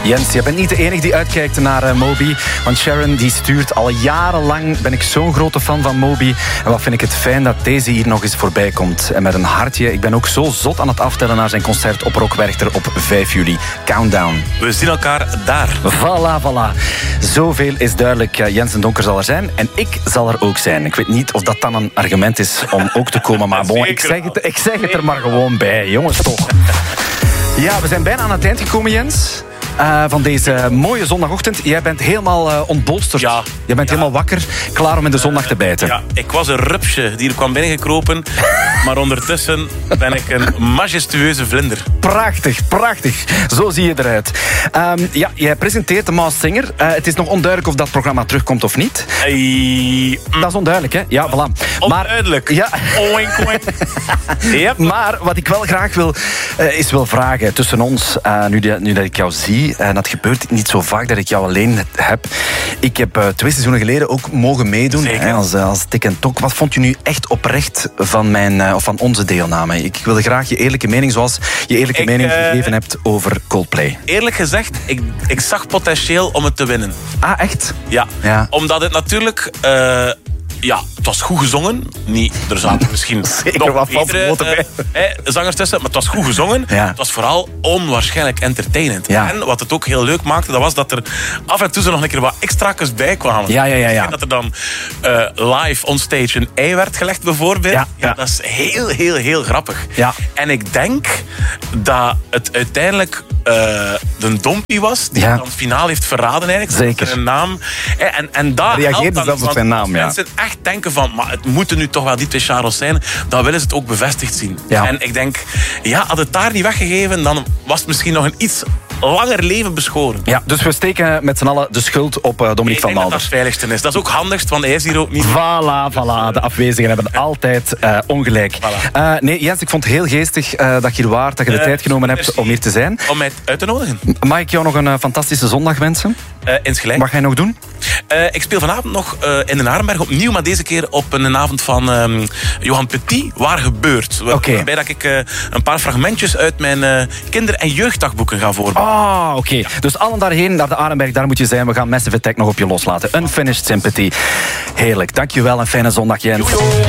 Jens, je bent niet de enige die uitkijkt naar Moby. Want Sharon die stuurt al jarenlang, ben ik zo'n grote fan van Moby. En wat vind ik het fijn dat deze hier nog eens voorbij komt. En met een hartje, ik ben ook zo zot aan het aftellen naar zijn concert op Rock Werchter op 5 juli. Countdown. We zien elkaar daar. Voilà. Zoveel is duidelijk. Jens en Donker zal er zijn. En ik zal er ook zijn. Ik weet niet of dat dan een argument is om ook te komen. Maar bon, ik zeg het er maar gewoon bij. Jongens, toch. Ja, we zijn bijna aan het eind gekomen, Jens. Van deze mooie zondagochtend. Jij bent helemaal ontbolsterd. Ja. Je bent helemaal wakker, klaar om in de zondag te bijten. Ja, ik was een rupsje die er kwam binnengekropen. Maar ondertussen ben ik een majestueuze vlinder. Prachtig. Zo zie je eruit. Jij presenteert de Masked Singer. Het is nog onduidelijk of dat programma terugkomt of niet. Dat is onduidelijk, hè? Ja, voilà. Onduidelijk. Ja. Oink. Yep. Maar wat ik wel graag wil vragen tussen ons, nu dat ik jou zie, en dat gebeurt niet zo vaak dat ik jou alleen heb. Ik heb 2 seizoenen geleden ook mogen meedoen als Tik en Tok. Wat vond je nu echt oprecht van onze deelname? Ik wilde graag je eerlijke mening, zoals je eerlijke mening gegeven hebt over Coldplay. Eerlijk gezegd, ik zag potentieel om het te winnen. Ah, echt? Ja. Omdat het natuurlijk... het was goed gezongen. Er zaten misschien zeker wat betere zangers tussen, maar het was goed gezongen. Ja. Het was vooral onwaarschijnlijk entertainend. Ja. En wat het ook heel leuk maakte, dat was dat er af en toe zo nog een keer wat extra's bij kwamen. Ja. En dat er dan live onstage een ei werd gelegd, bijvoorbeeld. Ja, dat is heel grappig. Ja. En ik denk dat het uiteindelijk de Dompie was die dan het finale heeft verraden eigenlijk. Zeker. Een naam. En daar reageerde zelfs op zijn naam, ja. Mensen echt denken van, maar het moeten nu toch wel die 2 Charles zijn, dan willen ze het ook bevestigd zien. Ja. En ik denk, had het daar niet weggegeven, dan was het misschien nog een iets langer leven beschoren. Ja, dus we steken met z'n allen de schuld op Dominique van Malder. Ik denk dat het veiligste is. Dat is ook handigst, want hij is hier ook niet. Voilà. De afwezigen hebben altijd ongelijk. Voilà. Nee, Jens, ik vond het heel geestig dat je er waart, dat je de tijd genomen hebt om hier te zijn. Om mij uit te nodigen. Mag ik jou nog een fantastische zondag wensen? Insgelijk. Wat ga je nog doen? Ik speel vanavond nog in Den Arenberg opnieuw, maar deze keer op een avond van Johan Petit, Waar Gebeurt. Waarbij dat ik een paar fragmentjes uit mijn kinder- en jeugddagboeken ga voorbereiden. Oké. Dus allen daarheen, naar de Arenberg, daar moet je zijn. We gaan Massive Attack nog op je loslaten. Unfinished Sympathy. Heerlijk. Dankjewel en fijne zondag, Jens.